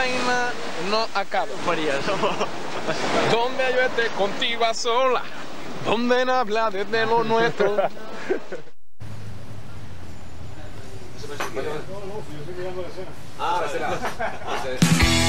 vaina no acaba. María, Donde yo esté contigo a sola, donde no habla desde lo nuestro. Ah, ese era.